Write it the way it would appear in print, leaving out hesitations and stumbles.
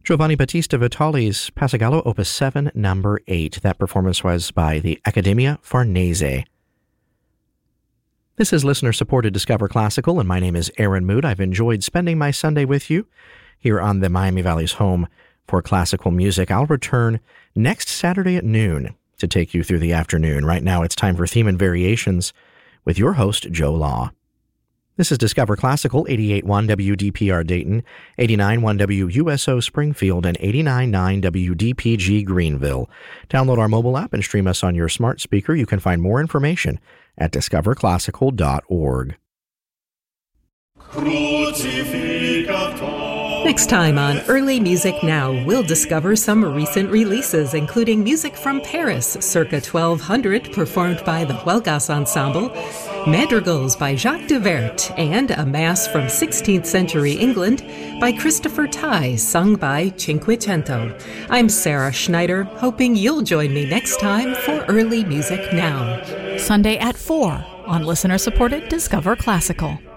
Giovanni Battista Vitali's Passagallo Opus 7, number 8. That performance was by the Accademia Farnese. This is listener-supported Discover Classical, and my name is Aaron Mood. I've enjoyed spending my Sunday with you here on the Miami Valley's home for classical music. I'll return next Saturday at noon to take you through the afternoon. Right now, it's time for Theme and Variations with your host, Joe Law. This is Discover Classical, 88.1 WDPR Dayton, 89.1 WUSO Springfield, and 89.9 WDPG Greenville. Download our mobile app and stream us on your smart speaker. You can find more information at discoverclassical.org. Next time on Early Music Now, we'll discover some recent releases, including music from Paris, circa 1200, performed by the Huelgas Ensemble, Madrigals by Jacques de Vert, and a Mass from 16th century England by Christopher Tye, sung by Cinquecento. I'm Sarah Schneider, hoping you'll join me next time for Early Music Now. Sunday at 4 on listener-supported Discover Classical.